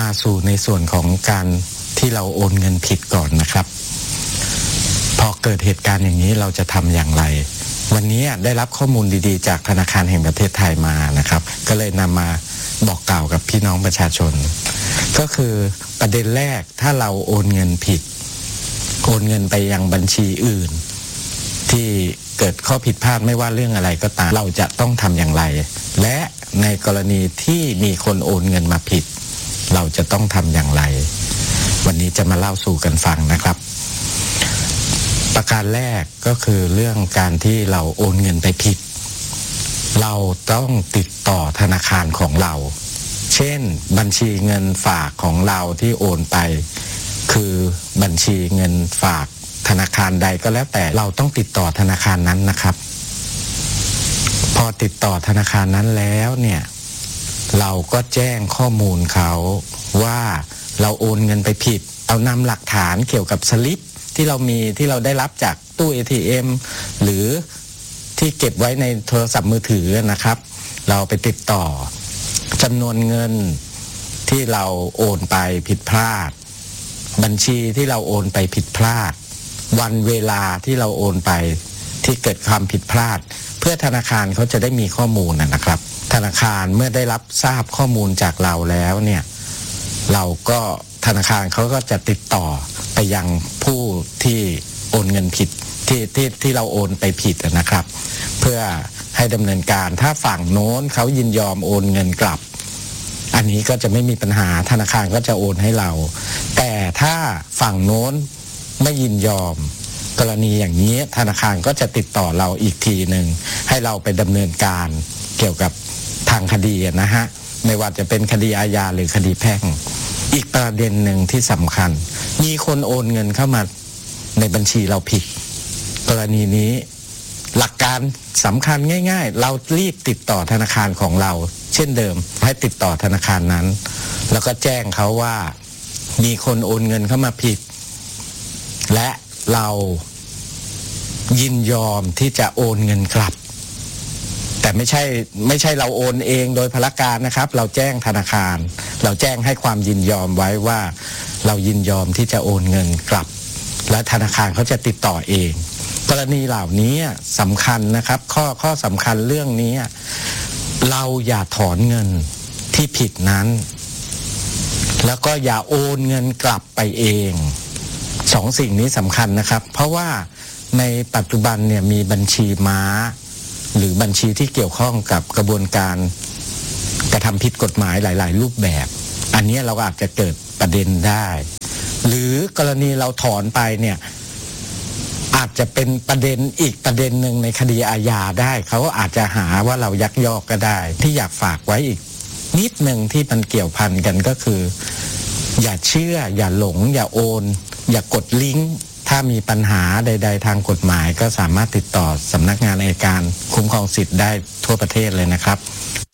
มาสู่ในส่วนของการที่เราโอนเงินผิดก่อนนะครับพอเกิดเหตุการณ์อย่างนี้เราจะทำอย่างไรวันนี้ได้รับข้อมูลดีๆจากธนาคารแห่งประเทศไทยมานะครับก็เลยนำมาบอกกล่าวกับพี่น้องประชาชนก็คือประเด็นแรกถ้าเราโอนเงินผิดโอนเงินไปยังบัญชีอื่นที่เกิดข้อผิดพลาดไม่ว่าเรื่องอะไรก็ตามเราจะต้องทำอย่างไรและในกรณีที่มีคนโอนเงินมาผิดเราจะต้องทำอย่างไรวันนี้จะมาเล่าสู่กันฟังนะครับประการแรกก็คือเรื่องการที่เราโอนเงินไปผิดเราต้องติดต่อธนาคารของเราเช่นบัญชีเงินฝากของเราที่โอนไปคือบัญชีเงินฝากธนาคารใดก็แล้วแต่เราต้องติดต่อธนาคารนั้นนะครับพอติดต่อธนาคารนั้นแล้วเนี่ยเราก็แจ้งข้อมูลเขาว่าเราโอนเงินไปผิดเอานำหลักฐานเกี่ยวกับสลิปที่เรามีที่เราได้รับจากตู้ ATM หรือที่เก็บไว้ในโทรศัพท์มือถือนะครับเราไปติดต่อจำนวนเงินที่เราโอนไปผิดพลาดบัญชีที่เราโอนไปผิดพลาดวันเวลาที่เราโอนไปที่เกิดความผิดพลาดเพื่อธนาคารเขาจะได้มีข้อมูลนะครับธนาคารเมื่อได้รับทราบข้อมูลจากเราแล้วเนี่ยเราก็ธนาคารเขาก็จะติดต่อไปยังผู้ที่โอนเงินผิดที่เราโอนไปผิดนะครับเพื่อให้ดำเนินการถ้าฝั่งโน้นเขายินยอมโอนเงินกลับอันนี้ก็จะไม่มีปัญหาธนาคารก็จะโอนให้เราแต่ถ้าฝั่งโน้นไม่ยินยอมกรณีอย่างนี้ธนาคารก็จะติดต่อเราอีกทีหนึ่งให้เราไปดำเนินการเกี่ยวกับทางคดีนะฮะไม่ว่าจะเป็นคดีอาญาหรือคดีแพ่งอีกประเด็นหนึ่งที่สำคัญมีคนโอนเงินเข้ามาในบัญชีเราผิดกรณีนี้หลักการสำคัญง่ายๆเรารีบติดต่อธนาคารของเราเช่นเดิมให้ติดต่อธนาคารนั้นแล้วก็แจ้งเขาว่ามีคนโอนเงินเข้ามาผิดและเรายินยอมที่จะโอนเงินกลับแต่ไม่ใช่เราโอนเองโดยพลการนะครับเราแจ้งธนาคารเราแจ้งให้ความยินยอมไว้ว่าเรายินยอมที่จะโอนเงินกลับและธนาคารเขาจะติดต่อเองกรณีเหล่านี้สำคัญนะครับข้อสำคัญเรื่องนี้เราอย่าถอนเงินที่ผิดนั้นแล้วก็อย่าโอนเงินกลับไปเองสองสิ่งนี้สำคัญนะครับเพราะว่าในปัจจุบันเนี่ยมีบัญชีม้าหรือบัญชีที่เกี่ยวข้องกับกระบวนการกระทำผิดกฎหมายหลายๆรูปแบบอันนี้เราอาจจะเกิดประเด็นได้หรือกรณีเราถอนไปเนี่ยอาจจะเป็นประเด็นอีกประเด็นหนึ่งในคดีอาญาได้เขาอาจจะหาว่าเรายักยอกก็ได้ที่อยากฝากไว้อีกนิดหนึ่งที่มันเกี่ยวพันกันก็คืออย่าเชื่ออย่าหลงอย่าโอนอย่ากดลิงก์ถ้ามีปัญหาใดๆทางกฎหมายก็สามารถติดต่อสำนักงานอัยการคุ้มครองสิทธิ์ได้ทั่วประเทศเลยนะครับ